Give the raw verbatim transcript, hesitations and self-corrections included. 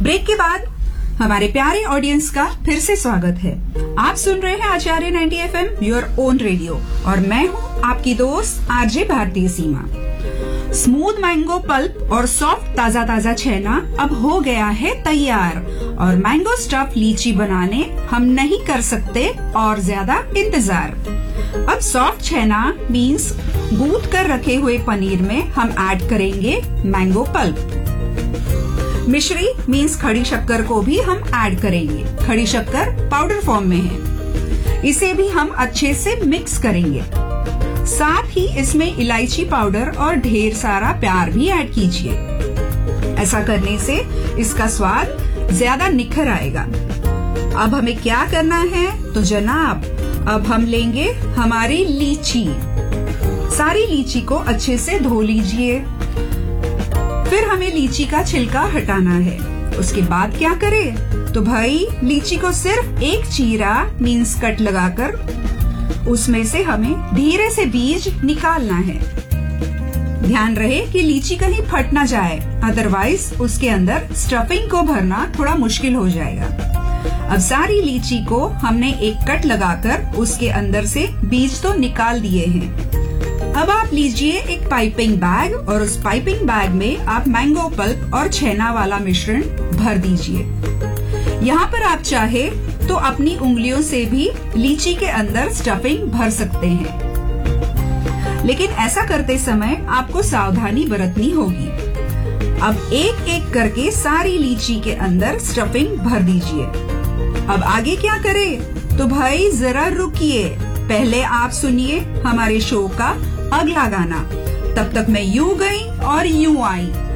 Break के बाद हमारे प्यारे ऑडियंस का फिर से स्वागत है। आप सुन रहे हैं आचार्य ninety F am your own radio और मैं हूँ आपकी दोस्त आरजे भारतीय सीमा। स्मूथ मैंगो पल्प और सॉफ्ट ताजा ताजा छेना अब हो गया है तैयार और मैंगो स्टफ लीची बनाने हम नहीं कर सकते और ज्यादा इंतजार। अब सॉफ्ट छेना मीन्स गूंथ कर रखे हुए पनीर में हम ऐड करेंगे मैंगो पल्प। मिश्री मीन्स खड़ी शक्कर को भी हम ऐड करेंगे। खड़ी शक्कर पाउडर फॉर्म में है, इसे भी हम अच्छे से मिक्स करेंगे। साथ ही इसमें इलायची पाउडर और ढेर सारा प्यार भी ऐड कीजिए। ऐसा करने से इसका स्वाद ज्यादा निखर आएगा। अब हमें क्या करना है तो जनाब, अब हम लेंगे हमारी लीची। सारी लीची को अच्छे से धो लीजिए। फिर हमें लीची का छिलका हटाना है। उसके बाद क्या करें तो भाई लीची को सिर्फ एक चीरा मीन्स कट लगाकर उसमें से हमें धीरे से बीज निकालना है। ध्यान रहे कि लीची कहीं फट ना जाए, अदरवाइज उसके अंदर स्टफिंग को भरना थोड़ा मुश्किल हो जाएगा। अब सारी लीची को हमने एक कट लगाकर उसके अंदर से बीज तो निकाल दिए हैं। अब आप लीजिए एक पाइपिंग बैग और उस पाइपिंग बैग में आप मैंगो पल्प और छेना वाला मिश्रण भर दीजिए। यहाँ पर आप चाहे तो अपनी उंगलियों से भी लीची के अंदर स्टफिंग भर सकते हैं, लेकिन ऐसा करते समय आपको सावधानी बरतनी होगी। अब एक एक करके सारी लीची के अंदर स्टफिंग भर दीजिए। अब आगे क्या करें तो भाई जरा रुकिए, पहले आप सुनिए हमारे शो का अगला गाना। तब तक मैं यूं गई और यूं आई।